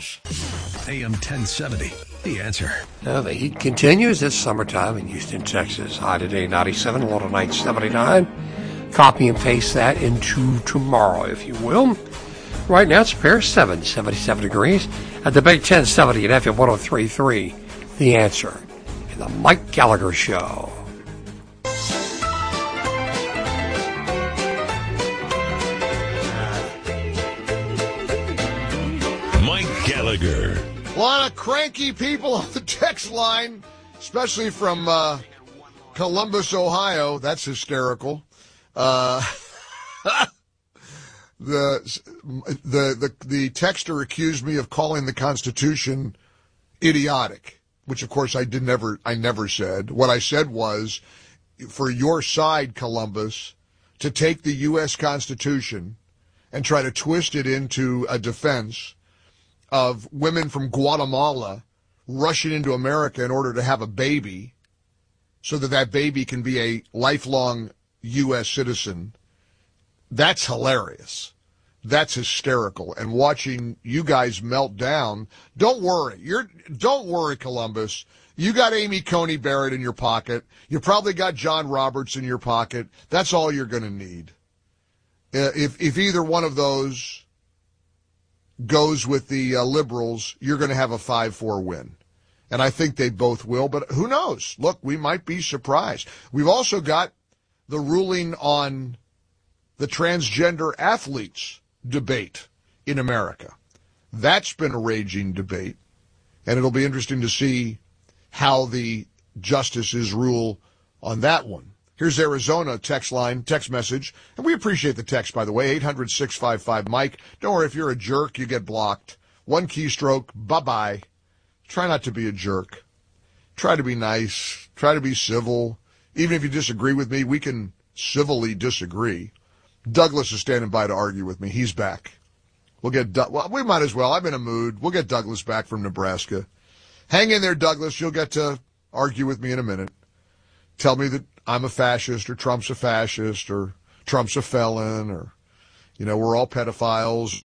News. AM 1070, The Answer. Now, the heat continues this summertime in Houston, Texas. High today, 97, low tonight, 79. Copy and paste that into tomorrow, if you will. Right now, it's Paris 7, 77 degrees. At the Big 1070 at FM 103.3, The Answer. In the Mike Gallagher Show. Gallagher. A lot of cranky people on the text line, especially from Columbus, Ohio. That's hysterical. The texter accused me of calling the Constitution idiotic, which of course I never said. What I said was, for your side, Columbus, to take the U.S. Constitution and try to twist it into a defense of women from Guatemala rushing into America in order to have a baby so that that baby can be a lifelong U.S. citizen, that's hilarious. That's hysterical. And watching you guys melt down, don't worry, Columbus. You got Amy Coney Barrett in your pocket. You probably got John Roberts in your pocket. That's all you're going to need. If either one of those goes with the liberals, you're going to have a 5-4 win. And I think they both will, but who knows? Look, we might be surprised. We've also got the ruling on the transgender athletes debate in America. That's been a raging debate, and it'll be interesting to see how the justices rule on that one. Here's Arizona text message. And we appreciate the text, by the way, 800-655-MIKE. Don't worry, if you're a jerk, you get blocked. One keystroke, bye-bye. Try not to be a jerk. Try to be nice. Try to be civil. Even if you disagree with me, we can civilly disagree. Douglas is standing by to argue with me. He's back. We might as well. I'm in a mood. We'll get Douglas back from Nebraska. Hang in there, Douglas. You'll get to argue with me in a minute. Tell me that I'm a fascist, or Trump's a fascist, or Trump's a felon, or, we're all pedophiles.